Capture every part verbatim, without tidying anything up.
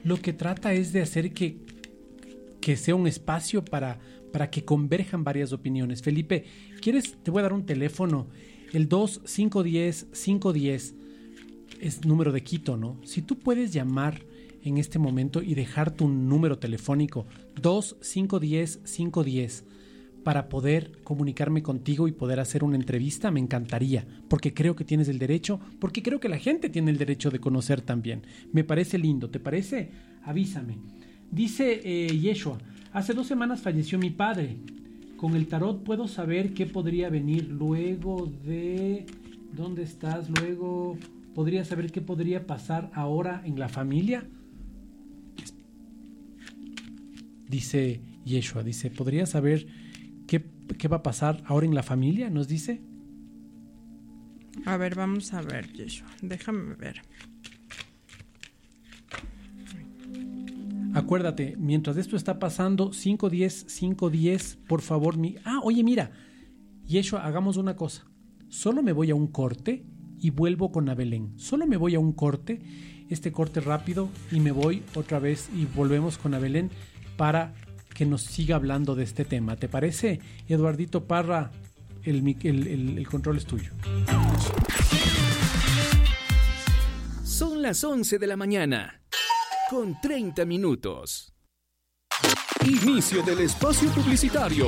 lo que trata es de hacer que, que sea un espacio para, para que converjan varias opiniones. Felipe, ¿quieres? Te voy a dar un teléfono, el dos cinco uno cero cinco uno cero es número de Quito, ¿no? Si tú puedes llamar en este momento y dejar tu número telefónico dos cinco uno cero cinco uno cero para poder comunicarme contigo y poder hacer una entrevista, me encantaría, porque creo que tienes el derecho, porque creo que la gente tiene el derecho de conocer también. Me parece lindo, ¿te parece? Avísame. Dice eh, Yeshua, hace dos semanas falleció mi padre. Con el tarot puedo saber qué podría venir luego de... ¿Dónde estás? Luego... ¿Podría saber qué podría pasar ahora en la familia? Dice Yeshua, dice, ¿podría saber qué, qué va a pasar ahora en la familia? ¿Nos dice? A ver, vamos a ver, Yeshua. Déjame ver. Acuérdate, mientras esto está pasando, cinco uno cero, cinco uno cero, por favor. Mi... Ah, oye, mira, Yeshua, hagamos una cosa. Solo me voy a un corte y vuelvo con Abelén. Solo me voy a un corte, este corte rápido, y me voy otra vez y volvemos con Abelén para que nos siga hablando de este tema. ¿Te parece, Eduardito Parra? El, el, el, el control es tuyo. Son las once de la mañana, con treinta minutos. Inicio del espacio publicitario.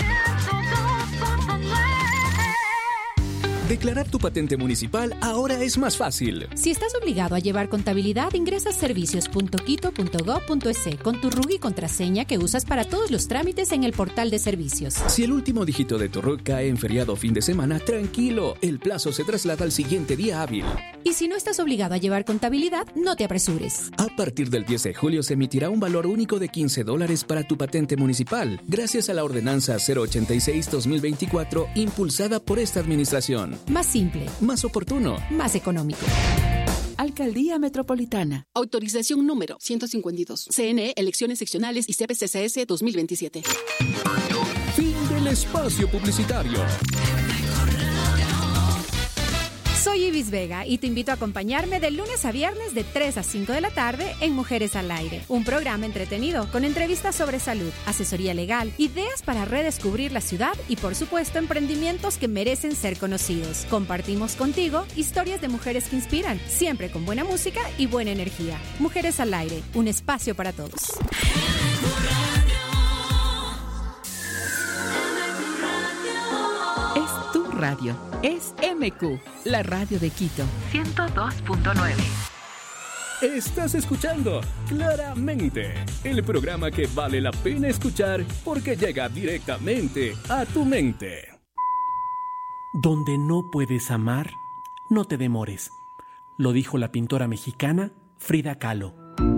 Declarar tu patente municipal ahora es más fácil. Si estás obligado a llevar contabilidad, ingresa a servicios punto quito punto gob punto es con tu R U C y contraseña que usas para todos los trámites en el portal de servicios. Si el último dígito de tu R U C cae en feriado o fin de semana, tranquilo, el plazo se traslada al siguiente día hábil. Y si no estás obligado a llevar contabilidad, no te apresures. A partir del diez de julio se emitirá un valor único de quince dólares para tu patente municipal, gracias a la ordenanza cero ochenta y seis dos mil veinticuatro impulsada por esta administración. Más simple, más oportuno, más económico. Alcaldía Metropolitana. Autorización número ciento cincuenta y dos. C N E, elecciones seccionales y C P C C S dos mil veintisiete. Fin del espacio publicitario. Soy Ibis Vega y te invito a acompañarme de lunes a viernes de tres a cinco de la tarde en Mujeres al Aire, un programa entretenido con entrevistas sobre salud, asesoría legal, ideas para redescubrir la ciudad y, por supuesto, emprendimientos que merecen ser conocidos. Compartimos contigo historias de mujeres que inspiran, siempre con buena música y buena energía. Mujeres al Aire, un espacio para todos. Es tu radio. Es M Q, la radio de Quito. ciento dos punto nueve. Estás escuchando Claramente, el programa que vale la pena escuchar porque llega directamente a tu mente. Donde no puedes amar, no te demores. Lo dijo la pintora mexicana Frida Kahlo.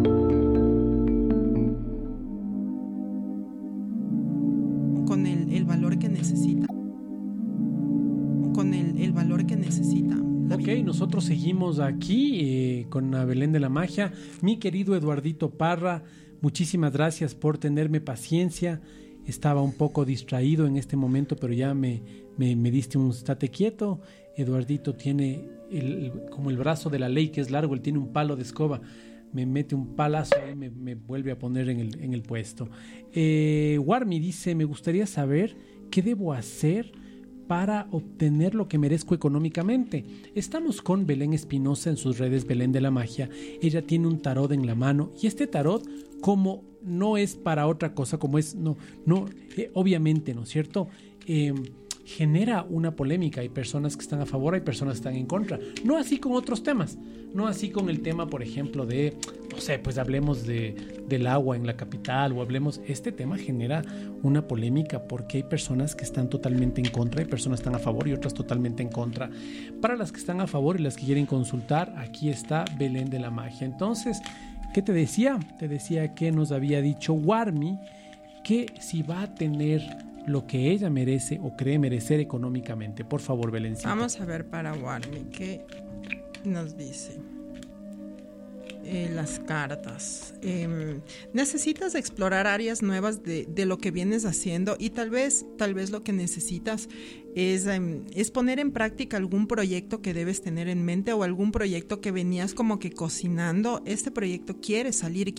Con el, el valor que necesita. Con el, el valor que necesita. Ok, vida. Nosotros seguimos aquí eh, con Abelén de la Magia. Mi querido Eduardito Parra, muchísimas gracias por tenerme paciencia. Estaba un poco distraído en este momento, pero ya me, me, me diste un estate quieto. Eduardito tiene el, como el brazo de la ley, que es largo, él tiene un palo de escoba. Me mete un palazo y me, me vuelve a poner en el, en el puesto. Eh, Warmi dice, me gustaría saber qué debo hacer para obtener lo que merezco económicamente. Estamos con Belén Espinosa en sus redes Belén de la Magia. Ella tiene un tarot en la mano y este tarot, como no es para otra cosa, como es, no, no, eh, obviamente, ¿no es cierto? Eh, genera una polémica. Hay personas que están a favor, hay personas que están en contra. No así con otros temas. No así con el tema, por ejemplo, de, no sé, pues hablemos de, del agua en la capital o hablemos... Este tema genera una polémica porque hay personas que están totalmente en contra, hay personas que están a favor y otras totalmente en contra. Para las que están a favor y las que quieren consultar, aquí está Belén de la Magia. Entonces, ¿qué te decía? Te decía que nos había dicho Warmi que si va a tener lo que ella merece o cree merecer económicamente. Por favor, Belencita. Vamos a ver para Warmi qué nos dice eh, las cartas. Eh, necesitas explorar áreas nuevas de, de lo que vienes haciendo y tal vez, tal vez lo que necesitas es, eh, es poner en práctica algún proyecto que debes tener en mente o algún proyecto que venías como que cocinando. Este proyecto quiere salir,